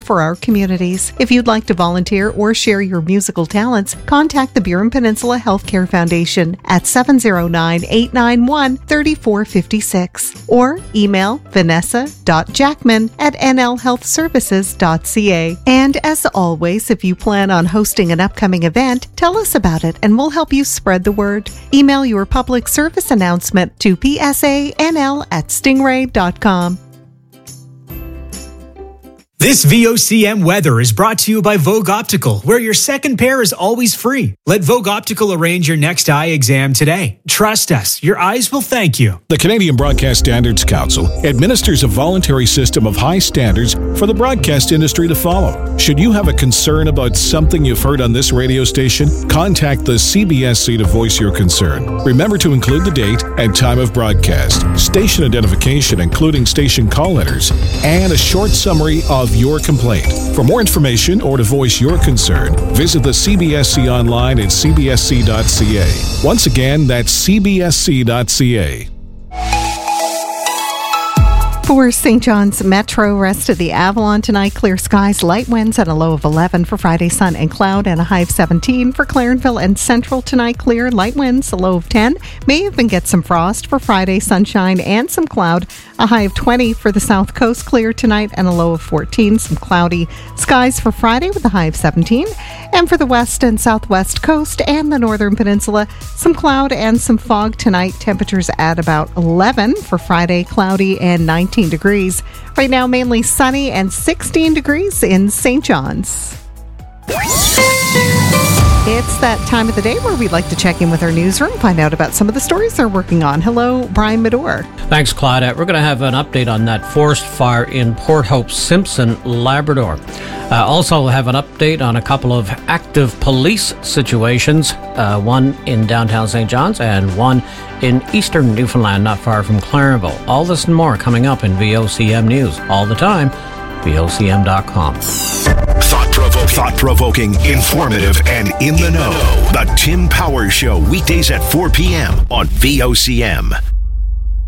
for our communities. If you'd like to volunteer or share your musical talents, contact the Burin Peninsula Healthcare Foundation at 709-891-3456 or email vanessa.jackman@nlhealthservices.ca. And as always, if you plan on hosting an upcoming event, tell us about it and we'll help you spread the word. Email your public service announcement to psanl@stingray.com. This VOCM weather is brought to you by Vogue Optical, where your second pair is always free. Let Vogue Optical arrange your next eye exam today. Trust us, your eyes will thank you. The Canadian Broadcast Standards Council administers a voluntary system of high standards for the broadcast industry to follow. Should you have a concern about something you've heard on this radio station, contact the CBSC to voice your concern. Remember to include the date and time of broadcast, station identification including station call letters, and a short summary of your complaint. For more information or to voice your concern, visit the CBSC online at cbsc.ca. Once again, that's cbsc.ca. For St. John's Metro, rest of the Avalon tonight. Clear skies, light winds and a low of 11. For Friday, sun and cloud and a high of 17. For Clarenville and Central tonight, clear, light winds, a low of 10. May even get some frost. For Friday, sunshine and some cloud, a high of 20. For the South Coast, clear tonight and a low of 14. Some cloudy skies for Friday with a high of 17. And for the West and Southwest Coast and the Northern Peninsula, some cloud and some fog tonight. Temperatures at about 11. For Friday, cloudy and 19 degrees. Right now, mainly sunny and 16 degrees in St. John's. It's that time of the day where we'd like to check in with our newsroom, find out about some of the stories they're working on. Hello, Brian Medor. Thanks, Claudette. We're going to have an update on that forest fire in Port Hope Simpson, Labrador. Also have an update on a couple of active police situations, one in downtown St. John's and one in eastern Newfoundland, not far from Clarenville. All this and more coming up in VOCM News. All the time, VOCM.com. Thought-provoking, informative, and in the know. The Tim Powers Show, weekdays at 4 p.m. on VOCM.